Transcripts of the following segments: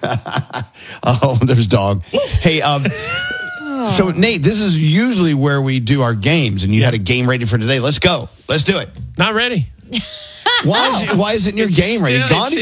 Oh, there's dog. Hey, so Nate, this is usually where we do our games, and you had a game ready for today. Let's go. Let's do it. Not ready. Why isn't your game ready?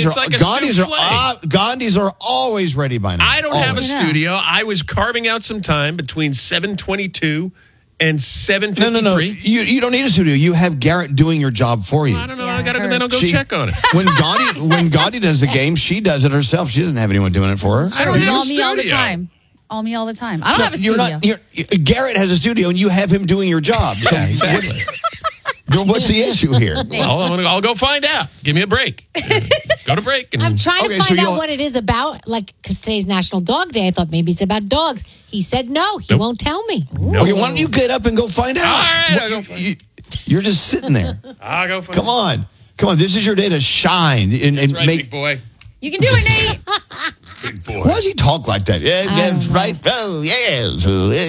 Gandhis are always ready by now. I don't have a studio. I was carving out some time between 7:22 and 7:53. No. You don't need a studio. You have Garrett doing your job for you. Well, I don't know. I gotta then I'll go check on it. When Gandhi does the game, she does it herself. She doesn't have anyone doing it for her. I don't have a studio. All the time. All me all the time. I don't have a studio. Garrett has a studio, and you have him doing your job. So yeah, exactly. What's the issue here? Well, I'll go find out. Give me a break. Go to break. I'm trying to find out what it is about. Like, because today's National Dog Day, I thought maybe it's about dogs. He said no. He won't tell me. Nope. Okay, why don't you get up and go find out? All right. You're just sitting there. I'll go find out. Come on. This is your day to shine. That's right, big boy. You can do it, Nate. Big boy. Why does he talk like that? Yeah, right. Oh, yes.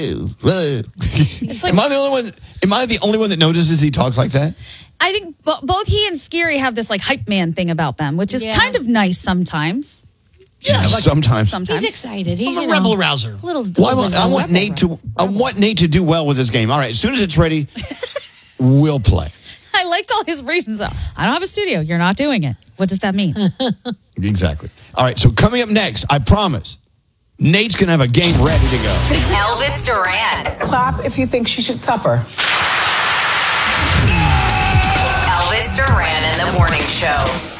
Am I the only one? Am I the only one that notices he talks like that? I think both he and Scary have this like hype man thing about them, which is kind of nice sometimes. Yeah, sometimes. He's excited. He's a rebel rouser. I want Nate to do well with this game. All right, as soon as it's ready, we'll play. I liked all his reasons. I don't have a studio. You're not doing it. What does that mean? Exactly. All right, so coming up next, I promise, Nate's going to have a game ready to go. Elvis Duran. Clap if you think she should suffer. Elvis Duran in the Morning Show.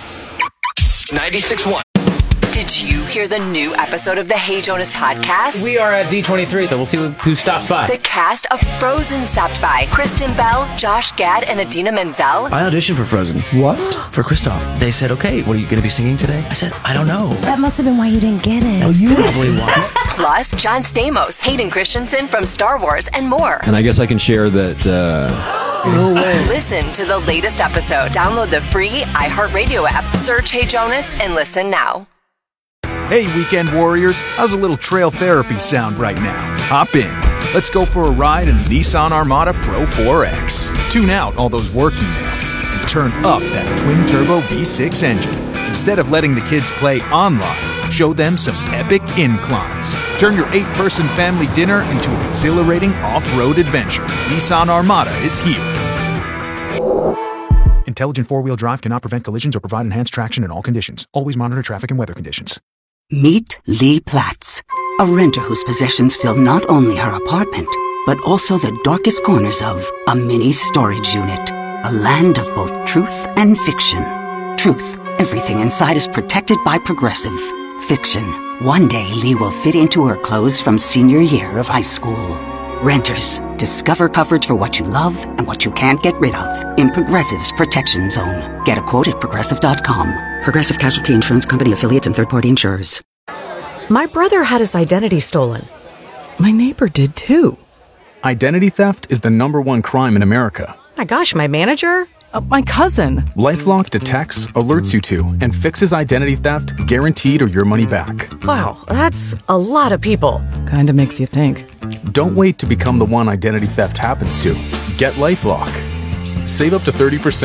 96.1. Did you hear the new episode of the Hey Jonas podcast? We are at D23, so we'll see who stops by. The cast of Frozen stopped by. Kristen Bell, Josh Gad, and Adina Menzel. I auditioned for Frozen. What? For Kristoff. They said, okay, what are you going to be singing today? I said, I don't know. That must have been why you didn't get it. That's probably why. Plus, John Stamos, Hayden Christensen from Star Wars, and more. And I guess I can share that... No way. Listen to the latest episode. Download the free iHeartRadio app. Search Hey Jonas and listen now. Hey, Weekend Warriors, how's a little trail therapy sound right now? Hop in. Let's go for a ride in the Nissan Armada Pro 4X. Tune out all those work emails and turn up that twin-turbo V6 engine. Instead of letting the kids play online, show them some epic inclines. Turn your 8-person family dinner into an exhilarating off-road adventure. Nissan Armada is here. Intelligent four-wheel drive cannot prevent collisions or provide enhanced traction in all conditions. Always monitor traffic and weather conditions. Meet Lee Platts, a renter whose possessions fill not only her apartment, but also the darkest corners of a mini storage unit. A land of both truth and fiction. Truth, everything inside is protected by Progressive. Fiction, one day Lee will fit into her clothes from senior year of high school. Renters, discover coverage for what you love and what you can't get rid of in Progressive's Protection Zone. Get a quote at Progressive.com. Progressive Casualty Insurance Company affiliates and third-party insurers. My brother had his identity stolen. My neighbor did too. Identity theft is the #1 crime in America. My gosh, my manager? My cousin. LifeLock detects, alerts you to, and fixes identity theft guaranteed or your money back. Wow, that's a lot of people. Kinda makes you think. Don't wait to become the one identity theft happens to. Get LifeLock. Save up to 30%